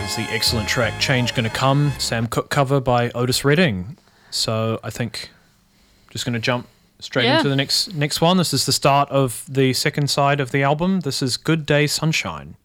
is the excellent track Change Gonna Come, Sam Cooke cover by Otis Redding. So I think just going to jump straight into the next one. This is the start of the second side of the album. This is Good Day Sunshine.